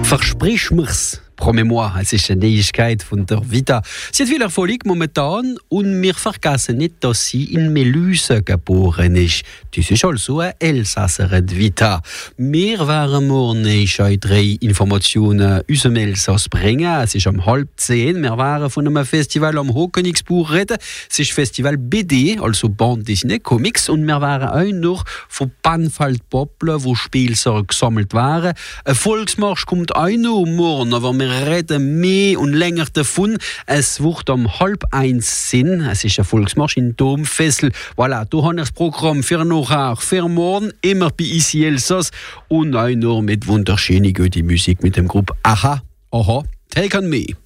Versprich mir's. Promets-moi, es ist eine Neuigkeit von der Vita. Sie hat viel Erfolg momentan und wir vergessen nicht, dass sie in Melüse geboren ist. Das ist also eine Elsasserin Vita. Wir werden morgen euch 3 Informationen aus dem Elsass bringen. Es ist um 9:30. Wir werden von einem Festival am Hochkönigsbuch reden. Es ist Festival BD, also Bande Dessinée, Comics. Und wir werden auch noch von Banfeld Poppel, wo Spielsachen gesammelt waren. Ein Volksmarsch kommt auch noch morgen, aber wir reden mehr und länger davon. Es wird um 12:30 sein. Es ist ein Volksmarsch in Domfessel. Voilà, da haben wir das Programm für nachher, für morgen, immer bei Ici Elsass und auch noch mit wunderschöner gute Musik mit dem Gruppe Aha, Take on Me.